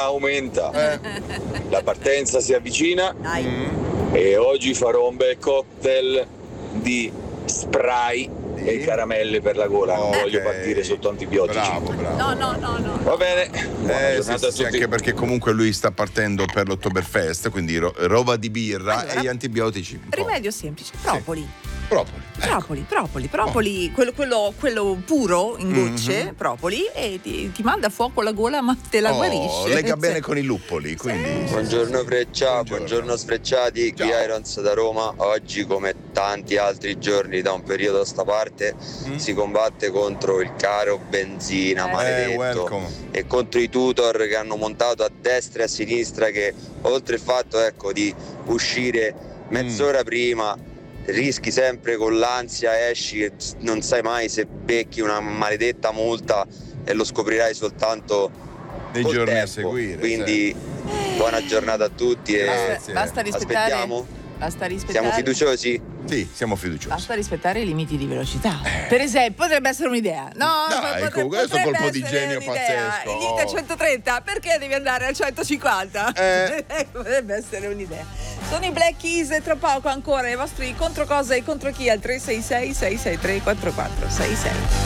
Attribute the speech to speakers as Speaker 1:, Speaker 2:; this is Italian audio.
Speaker 1: aumenta. La partenza si avvicina.
Speaker 2: Dai.
Speaker 1: E oggi farò un bel cocktail di spray e caramelle per la gola. Non voglio partire sotto antibiotici.
Speaker 3: Bravo.
Speaker 2: No.
Speaker 1: Va bene. Buona giornata a tutti.
Speaker 3: Anche perché comunque lui sta partendo per l'Oktoberfest, quindi roba di birra e gli antibiotici.
Speaker 2: Rimedio semplice, propoli.
Speaker 3: Propoli.
Speaker 2: Quello puro in gocce, propoli, e ti manda a fuoco la gola, ma te la guarisce.
Speaker 3: Lega bene con i luppoli, quindi.
Speaker 4: Buongiorno Freccia, buongiorno Sfrecciati, qui Irons da Roma. Oggi, come tanti altri giorni da un periodo a sta parte, si combatte contro il caro benzina maledetto e contro i tutor che hanno montato a destra e a sinistra, che oltre il fatto di uscire mezz'ora prima rischi sempre con l'ansia, esci e non sai mai se becchi una maledetta multa e lo scoprirai soltanto
Speaker 3: nei
Speaker 4: col
Speaker 3: giorni
Speaker 4: tempo.
Speaker 3: a seguire.
Speaker 4: Quindi buona giornata a tutti e
Speaker 2: basta rispettare.
Speaker 4: aspettiamo.
Speaker 2: Basta rispettare.
Speaker 4: Siamo fiduciosi?
Speaker 3: Sì, siamo fiduciosi.
Speaker 2: Basta rispettare i limiti di velocità. Per esempio, potrebbe essere un'idea. No,
Speaker 3: dai, questo colpo di genio pazzesco.
Speaker 2: Il limite è 130, perché devi andare a 150? Potrebbe essere un'idea. Sono i Black Keys e tra poco ancora i vostri contro cosa e contro chi al 366 663 4466.